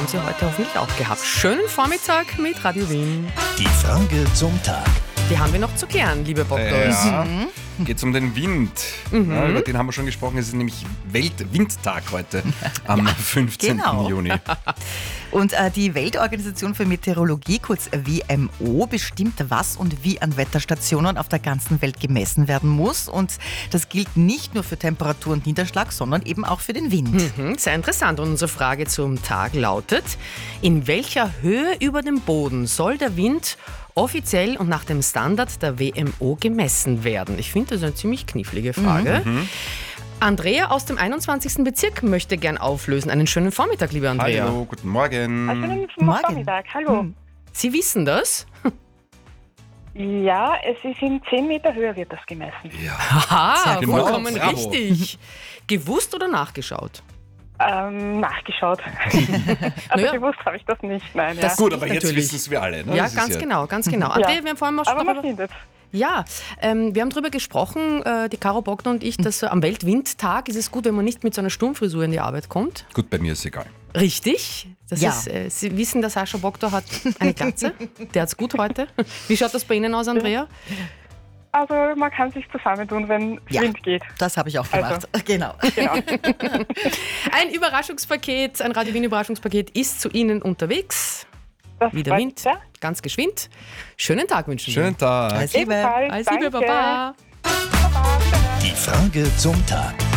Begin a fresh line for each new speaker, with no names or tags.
haben Sie heute hoffentlich auch gehabt. Schönen Vormittag mit Radio Wien.
Die Frage zum Tag.
Die haben wir noch zu klären, liebe Bockdols.
Ja, geht es um den Wind. Ja, über den haben wir schon gesprochen. Es ist nämlich Weltwindtag heute am 15.
genau.
Juni.
Und die Weltorganisation für Meteorologie, kurz WMO, bestimmt, was und wie an Wetterstationen auf der ganzen Welt gemessen werden muss. Und das gilt nicht nur für Temperatur und Niederschlag, sondern eben auch für den Wind.
Sehr interessant. Und unsere Frage zum Tag lautet: In welcher Höhe über dem Boden soll der Wind offiziell und nach dem Standard der WMO gemessen werden? Ich finde, das ist eine ziemlich knifflige Frage. Andrea aus dem 21. Bezirk möchte gern auflösen. Einen schönen Vormittag, liebe Andrea.
Hallo, guten Morgen.
Schönen
Morgen.
Vormittag, hallo.
Sie wissen das?
Ja, es ist in 10 Meter Höhe wird das gemessen.
Aha,
genau.
vollkommen
Bravo.
richtig. Gewusst oder nachgeschaut?
Nachgeschaut. Also
Naja.
gewusst habe ich das nicht, nein.
Das-
Gut, aber jetzt
Natürlich.
wissen es wir alle. Ne?
Ja,
Das ist
ganz genau, ganz genau.
Ja.
Andrea, wir haben vorhin mal schon
Aber man
darüber...
findet.
Ja, wir haben darüber gesprochen, die Caro Bockner und ich, dass am Weltwindtag ist es gut, wenn man nicht mit so einer Sturmfrisur in die Arbeit kommt.
Gut, bei mir ist egal.
Richtig. Das
Ja.
ist, Sie wissen, der Sascha Bockner hat eine Glatze. Der hat's gut heute. Wie schaut das bei Ihnen aus, Andrea?
Also man kann sich zusammentun, wenn es
Ja.
Wind geht.
Das habe ich auch gemacht. Genau.
Genau.
Ein Überraschungspaket, ein Radio Wien Überraschungspaket ist zu Ihnen unterwegs.
Das
Wie der
freut
Wind,
mich sehr.
ganz geschwind. Schönen Tag wünschen wir.
Schönen Tag.
Alles Liebe.
Ebenfalls,
Alles Liebe,
danke.
Baba.
Baba.
Die Frage zum Tag.